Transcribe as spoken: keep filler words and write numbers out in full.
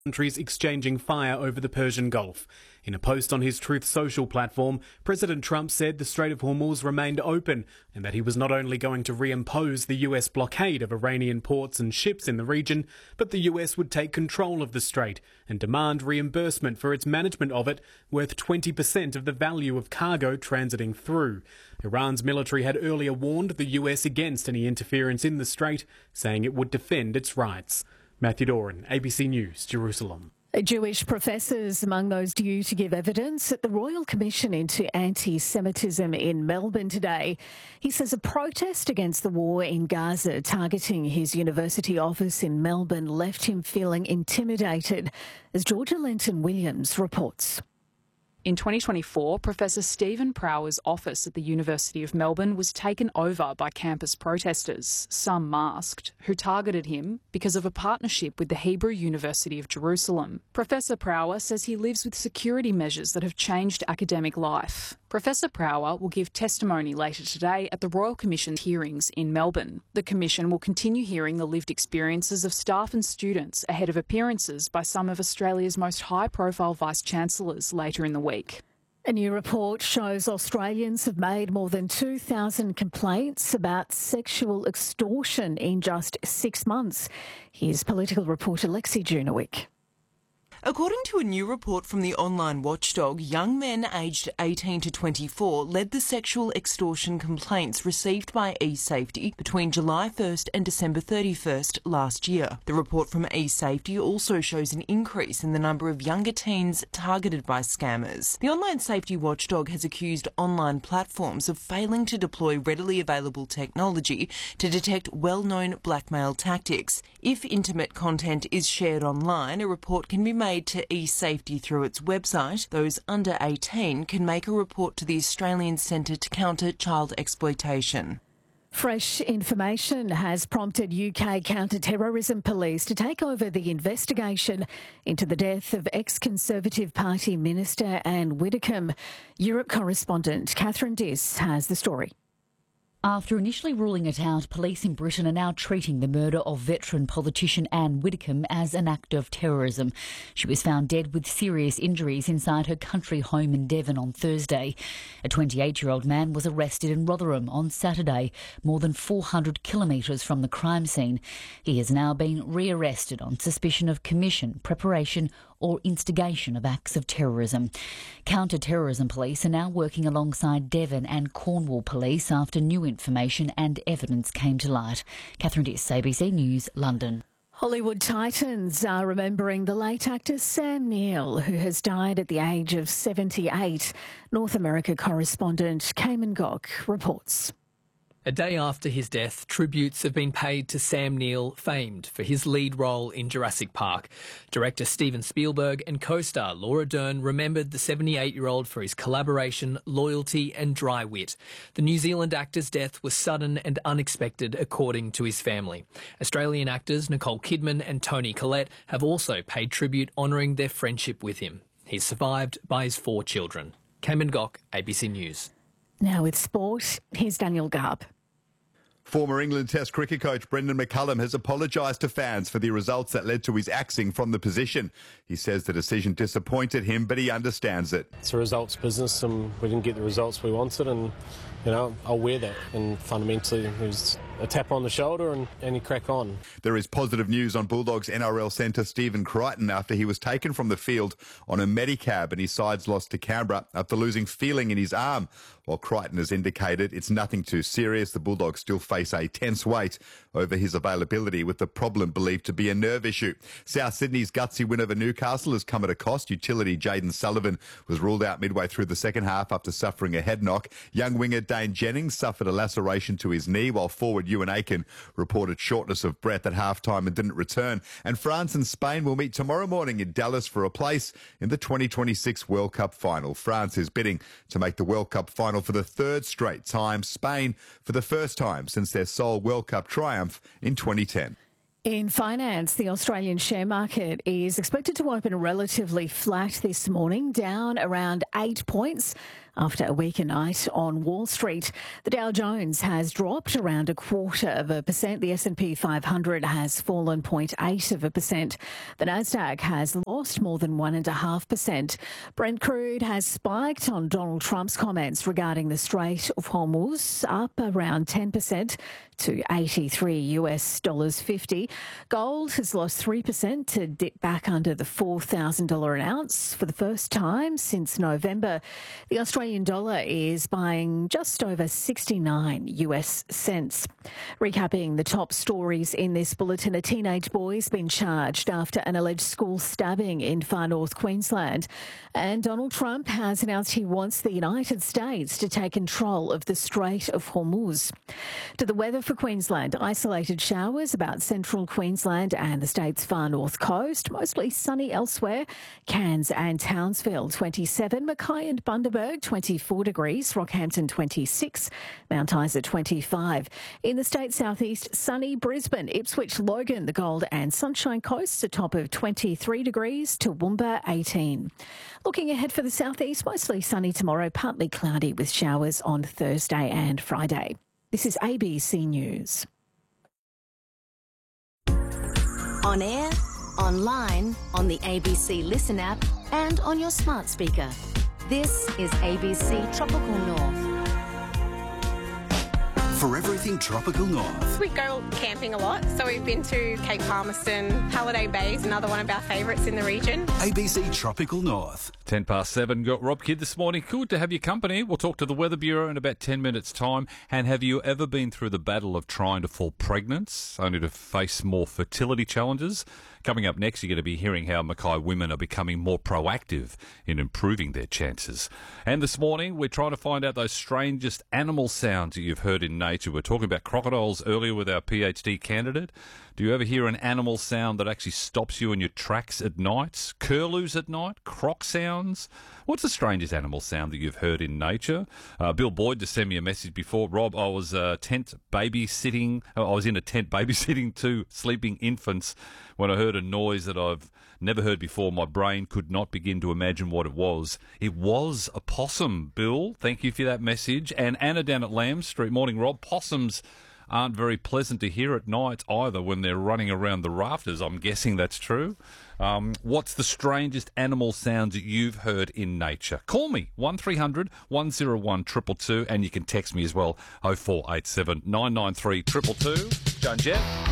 countries exchanging fire over the Persian Gulf. In a post on his Truth Social platform, President Trump said the Strait of Hormuz remained open and that he was not only going to reimpose the U S blockade of Iranian ports and ships in the region, but the U S would take control of the strait and demand reimbursement for its management of it, worth twenty percent of the value of cargo transiting through. Iran's military had earlier warned the U S against any interference in the strait, saying it would defend its rights. Matthew Doran, A B C News, Jerusalem. Jewish professors among those due to give evidence at the Royal Commission into Anti-Semitism in Melbourne today. He says a protest against the war in Gaza targeting his university office in Melbourne left him feeling intimidated, as Georgia Lenton-Williams reports. In twenty twenty-four, Professor Stephen Prower's office at the University of Melbourne was taken over by campus protesters, some masked, who targeted him because of a partnership with the Hebrew University of Jerusalem. Professor Prower says he lives with security measures that have changed academic life. Professor Prower will give testimony later today at the Royal Commission hearings in Melbourne. The Commission will continue hearing the lived experiences of staff and students ahead of appearances by some of Australia's most high-profile Vice-Chancellors later in the week. A new report shows Australians have made more than two thousand complaints about sexual extortion in just six months. Here's political reporter Lexi Junowick. According to a new report from the online watchdog, young men aged eighteen to twenty-four led the sexual extortion complaints received by eSafety between July first and December thirty-first last year. The report from eSafety also shows an increase in the number of younger teens targeted by scammers. The online safety watchdog has accused online platforms of failing to deploy readily available technology to detect well-known blackmail tactics. If intimate content is shared online, a report can be made to eSafety through its website. Those under eighteen can make a report to the Australian Centre to Counter Child Exploitation. Fresh information has prompted U K counter-terrorism police to take over the investigation into the death of ex-Conservative Party Minister Anne Widdecombe. Europe correspondent Catherine Diss has the story. After initially ruling it out, police in Britain are now treating the murder of veteran politician Anne Widdecombe as an act of terrorism. She was found dead with serious injuries inside her country home in Devon on Thursday. A twenty-eight-year-old man was arrested in Rotherham on Saturday, more than four hundred kilometres from the crime scene. He has now been re-arrested on suspicion of commission, preparation or instigation of acts of terrorism. Counter-terrorism police are now working alongside Devon and Cornwall police after new information and evidence came to light. Catherine Diss, A B C News, London. Hollywood titans are remembering the late actor Sam Neill, who has died at the age of seventy-eight. North America correspondent Cayman Gok reports. A day after his death, tributes have been paid to Sam Neill, famed for his lead role in Jurassic Park. Director Steven Spielberg and co-star Laura Dern remembered the seventy-eight-year-old for his collaboration, loyalty and dry wit. The New Zealand actor's death was sudden and unexpected, according to his family. Australian actors Nicole Kidman and Toni Collette have also paid tribute honouring their friendship with him. He's survived by his four children. Cayman Gok, A B C News. Now with sport, here's Daniel Garb. Former England Test cricket coach Brendan McCullum has apologised to fans for the results that led to his axing from the position. He says the decision disappointed him, but he understands it. It's a results business and we didn't get the results we wanted, and, you know, I'll wear that. And fundamentally, it was a tap on the shoulder and, and you crack on. There is positive news on Bulldogs N R L centre Stephen Crichton after he was taken from the field on a Medicab and his sides lost to Canberra after losing feeling in his arm. While Crichton has indicated it's nothing too serious, the Bulldogs still face a tense wait over his availability, with the problem believed to be a nerve issue. South Sydney's gutsy win over Newcastle has come at a cost. Utility Jaden Sullivan was ruled out midway through the second half after suffering a head knock. Young winger Dane Jennings suffered a laceration to his knee, while forward Ewan Aiken reported shortness of breath at half-time and didn't return. And France and Spain will meet tomorrow morning in Dallas for a place in the twenty twenty-six World Cup final. France is bidding to make the World Cup final for the third straight time. Spain for the first time since their sole World Cup triumph in twenty ten. In finance, the Australian share market is expected to open relatively flat this morning, down around eight points after a weaker night on Wall Street. The Dow Jones has dropped around a quarter of a percent. The S and P five hundred has fallen zero point eight of a percent. The Nasdaq has lost more than one and a half percent. Brent crude has spiked on Donald Trump's comments regarding the Strait of Hormuz, up around ten percent to eighty-three US dollars fifty. Gold has lost three percent to dip back under the four thousand dollars an ounce for the first time since November. The Australian dollar is buying just over sixty-nine US cents. Recapping the top stories in this bulletin, a teenage boy's been charged after an alleged school stabbing in far north Queensland. And Donald Trump has announced he wants the United States to take control of the Strait of Hormuz. To the weather for Queensland, isolated showers about central Queensland and the state's far north coast, mostly sunny elsewhere. Cairns and Townsville twenty-seven, Mackay and Bundaberg twenty-four degrees, Rockhampton twenty-six, Mount Isa twenty-five. In the state southeast, sunny Brisbane, Ipswich, Logan, the Gold and Sunshine Coasts, a top of twenty-three degrees, Toowoomba eighteen. Looking ahead for the southeast, mostly sunny tomorrow, partly cloudy with showers on Thursday and Friday. This is A B C News. On air, online, on the A B C Listen app and on your smart speaker. This is A B C Tropical North. For everything Tropical North. We go camping a lot, so we've been to Cape Palmerston. Halliday Bay is another one of our favourites in the region. A B C Tropical North. ten past seven, got Rob Kidd this morning. Good to have your company. We'll talk to the Weather Bureau in about ten minutes' time. And have you ever been through the battle of trying to fall pregnant, only to face more fertility challenges? Coming up next, you're going to be hearing how Mackay women are becoming more proactive in improving their chances. And this morning, we're trying to find out those strangest animal sounds that you've heard in nature. We're talking about crocodiles earlier with our PhD candidate. Do you ever hear an animal sound that actually stops you in your tracks at night? Curlews at night? Croc sounds? What's the strangest animal sound that you've heard in nature? Uh, Bill Boyd just sent me a message before. Rob, I was uh, tent babysitting. I was in a tent babysitting two sleeping infants when I heard a noise that I've never heard before. My brain could not begin to imagine what it was. It was a possum, Bill. Thank you for that message. And Anna down at Lamb Street. Morning, Rob. Possums aren't very pleasant to hear at night either when they're running around the rafters. I'm guessing that's true. Um, what's the strangest animal sounds that you've heard in nature? Call me, one three hundred one oh one two two two, and you can text me as well, oh four eight seven nine nine three two two two. Joan Jett.